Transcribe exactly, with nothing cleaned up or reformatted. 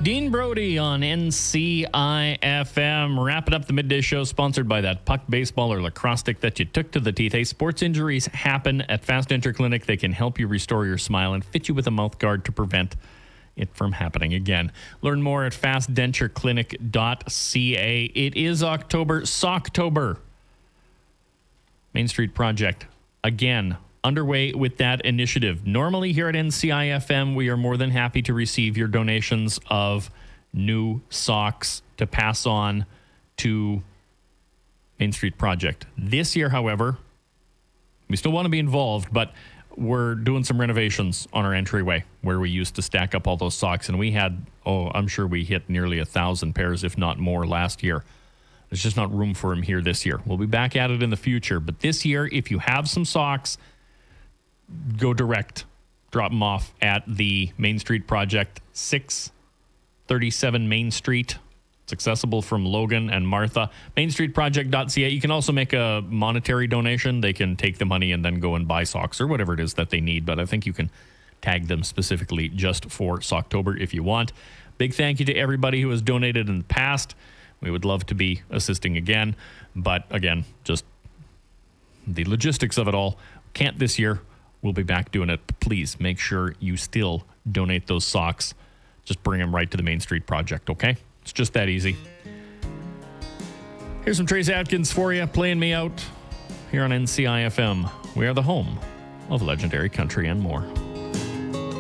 Dean Brody on N C I F M. Wrapping up the midday show, sponsored by that puck, baseball, or lacrosse stick that you took to the teeth. Hey, sports injuries happen at Fast Denture Clinic. They can help you restore your smile and fit you with a mouth guard to prevent it from happening again. Learn more at fast denture clinic dot c a. It is October, Socktober. Main Street Project, again, underway with that initiative. Normally here at N C I F M, we are more than happy to receive your donations of new socks to pass on to Main Street Project. This year, however, we still want to be involved, but we're doing some renovations on our entryway where we used to stack up all those socks, and we had, oh, I'm sure we hit nearly a thousand pairs, if not more, last year. There's just not room for them here this year. We'll be back at it in the future, but this year, if you have some socks, go direct. Drop them off at the Main Street Project, six thirty-seven Main Street. It's accessible from Logan and Martha. main street project dot c a. You can also make a monetary donation. They can take the money and then go and buy socks or whatever it is that they need, but I think you can tag them specifically just for Socktober if you want. Big thank you to everybody who has donated in the past. We would love to be assisting again, but again, just the logistics of it all. Can't this year. We'll be back doing it. Please make sure you still donate those socks. Just bring them right to the Main Street Project, okay? It's just that easy. Here's some Trace Atkins for you, playing me out here on N C I F M. We are the home of legendary country and more.